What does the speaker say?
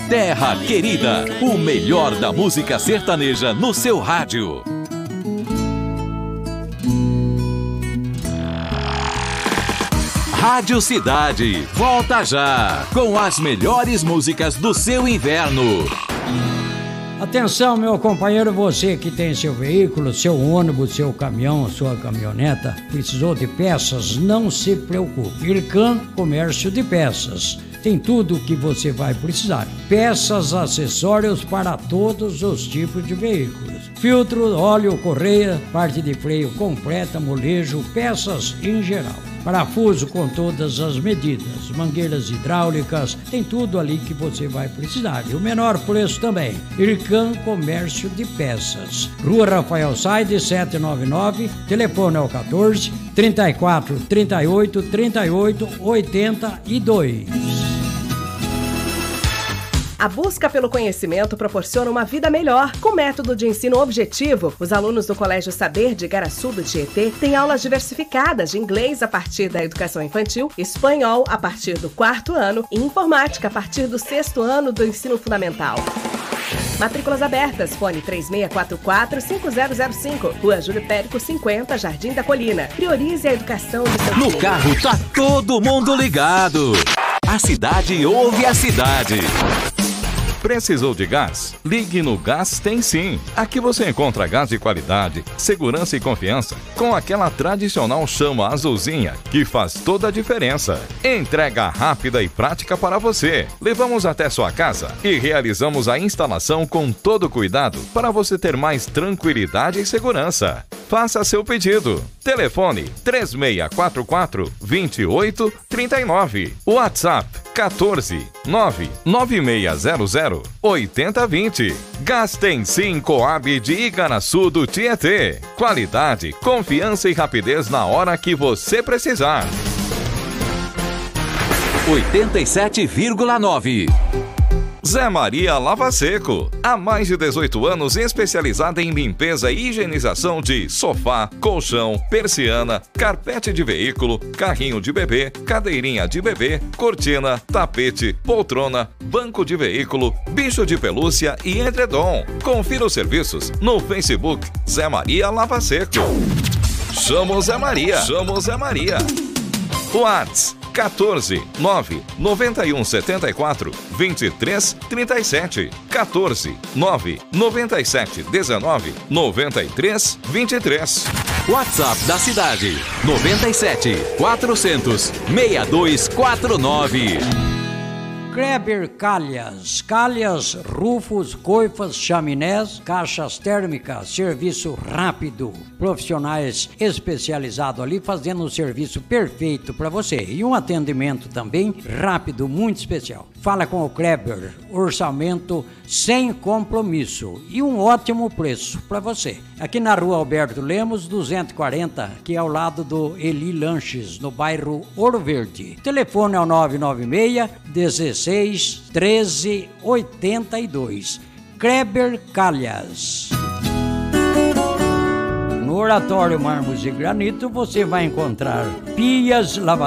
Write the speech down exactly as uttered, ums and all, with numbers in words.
Terra Querida, o melhor da música sertaneja no seu rádio. Rádio Cidade, volta já, com as melhores músicas do seu inverno. Atenção, meu companheiro, você que tem seu veículo, seu ônibus, seu caminhão, sua caminhoneta, precisou de peças, não se preocupe. Ircan Comércio de Peças. Tem tudo o que você vai precisar. Peças, acessórios para todos os tipos de veículos. Filtro, óleo, correia, parte de freio completa, molejo, peças em geral. Parafuso com todas as medidas, mangueiras hidráulicas, tem tudo ali que você vai precisar. E o menor preço também. Ircan Comércio de Peças. Rua Rafael Saide, setecentos e noventa e nove, telefone é o quatorze, trinta e quatro, trinta e oito, trinta e oito, oitenta e dois. A busca pelo conhecimento proporciona uma vida melhor. Com método de ensino objetivo, os alunos do Colégio Saber de Igaraçu do Tietê têm aulas diversificadas de inglês a partir da educação infantil, espanhol a partir do quarto ano e informática a partir do sexto ano do ensino fundamental. Matrículas abertas, fone três seis quatro quatro, cinco zero zero cinco, Rua Júlio Périco cinquenta, Jardim da Colina. Priorize a educação do seu No filho. carro tá todo mundo ligado. A cidade ouve a cidade. Precisou de gás? Ligue no Gás Tem Sim. Aqui você encontra gás de qualidade, segurança e confiança, com aquela tradicional chama azulzinha que faz toda a diferença. Entrega rápida e prática para você. Levamos até sua casa e realizamos a instalação com todo cuidado para você ter mais tranquilidade e segurança. Faça seu pedido. Telefone três seis quatro quatro, dois oito três nove. WhatsApp quatorze, nove nove seis zero zero, oito zero dois zero. Gás Tem Sim Coab de Igaraçu do Tietê. Qualidade, confiança e rapidez na hora que você precisar. oitenta e sete vírgula nove. Zé Maria Lava Seco. Há mais de dezoito anos especializada em limpeza e higienização de sofá, colchão, persiana, carpete de veículo, carrinho de bebê, cadeirinha de bebê, cortina, tapete, poltrona, banco de veículo, bicho de pelúcia e edredom. Confira os serviços no Facebook Zé Maria Lava Seco. Chama o Zé Maria. Chama o Zé Maria. WhatsApp quatorze, nove noventa e um setenta e quatro, vinte e três trinta e sete. quatorze, nove noventa e sete dezenove, noventa e três vinte e três. WhatsApp da cidade noventa e sete, quatrocentos, sessenta e dois quarenta e nove. Kleber Calhas, calhas, rufos, coifas, chaminés, caixas térmicas, serviço rápido, profissionais especializados ali fazendo um serviço perfeito para você e um atendimento também rápido, muito especial. Fala com o Kleber, orçamento sem compromisso e um ótimo preço para você. Aqui na Rua Alberto Lemos, duzentos e quarenta, que é ao lado do Eli Lanches, no bairro Ouro Verde. O telefone é o nove nove seis, dezesseis, treze, oitenta e dois. Kleber Calhas. No Oratório Mármores e Granito você vai encontrar pias, lavadoras,